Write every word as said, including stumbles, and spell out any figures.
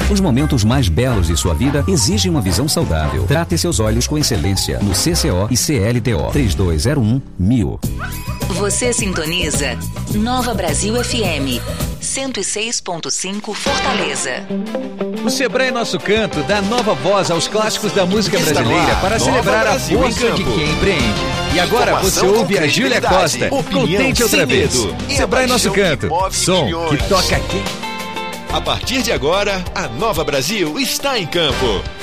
Os momentos mais belos de sua vida exigem uma visão saudável. Trate seus olhos com excelência no C C O e C L T O. três dois zero um mil. Você sintoniza Nova Brasil F M cento e seis ponto cinco Fortaleza. O Sebrae Nosso Canto dá nova voz aos clássicos da música Está brasileira para Nova celebrar Brasil a em força de campo. quem empreende. E agora você Informação ouve com a Júlia credibilidade, Costa. opinião Contente outra sem vez. medo e a Sebrae Nosso paixão que Canto. move Som milhões. que toca quem. A partir de agora, a Nova Brasil está em campo.